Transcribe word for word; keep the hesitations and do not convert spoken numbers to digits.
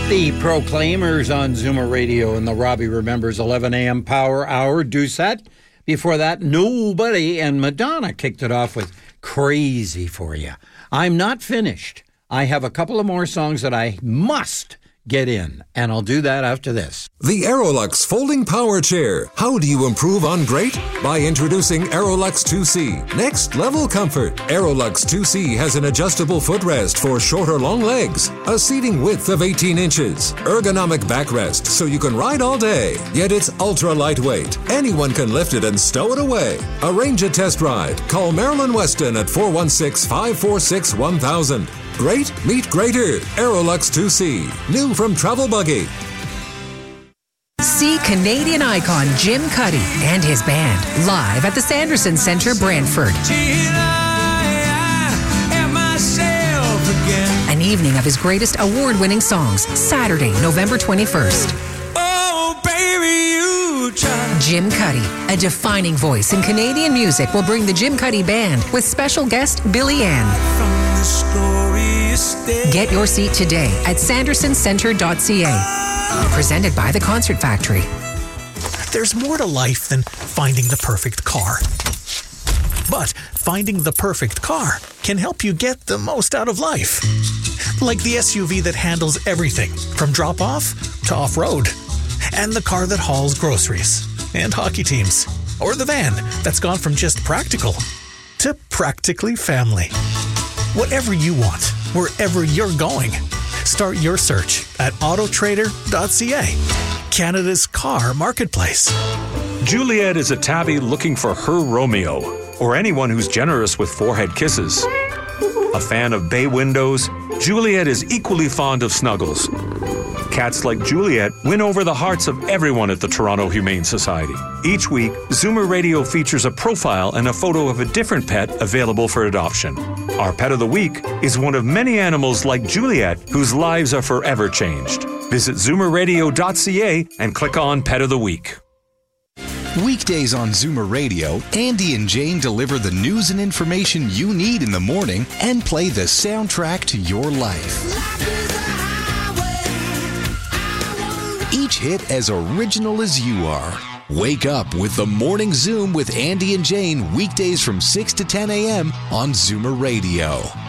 The Proclaimers on Zoomer Radio and the Robbie Remembers eleven a.m. Power Hour. Doucette. Before that, Nobody, and Madonna kicked it off with Crazy for You. I'm not finished. I have a couple of more songs that I must get in, and I'll do that after this. The Aerolux Folding Power Chair. How do you improve on great? By introducing Aerolux two C. Next level comfort. Aerolux two C has an adjustable footrest for short or long legs, a seating width of eighteen inches, ergonomic backrest so you can ride all day, yet it's ultra lightweight. Anyone can lift it and stow it away. Arrange a test ride. Call Marilyn Weston at four one six, five four six, one thousand. Great meet greater. Aerolux two C. New from Travel Buggy. See Canadian icon Jim Cuddy and his band live at the Sanderson Centre, Brantford. An evening of his greatest award-winning songs, Saturday, November twenty-first. Oh, baby, you try. Jim Cuddy, a defining voice in Canadian music, will bring the Jim Cuddy Band with special guest Billy Ann. Get your seat today at sanderson centre dot c a. Presented by the Concert Factory. There's more to life than finding the perfect car. But finding the perfect car can help you get the most out of life. Like the S U V that handles everything from drop-off to off-road. And the car that hauls groceries and hockey teams. Or the van that's gone from just practical to practically family. Whatever you want, wherever you're going. Start your search at auto trader dot c a, Canada's car marketplace. Juliet is a tabby looking for her Romeo, or anyone who's generous with forehead kisses. A fan of bay windows, Juliet is equally fond of snuggles. Cats like Juliet win over the hearts of everyone at the Toronto Humane Society. Each week, Zoomer Radio features a profile and a photo of a different pet available for adoption. Our Pet of the Week is one of many animals like Juliet whose lives are forever changed. Visit zoomer radio dot c a and click on Pet of the Week. Weekdays on Zoomer Radio, Andy and Jane deliver the news and information you need in the morning and play the soundtrack to your life. Each hit as original as you are. Wake up with the Morning Zoom with Andy and Jane weekdays from six to ten a.m. on Zoomer Radio.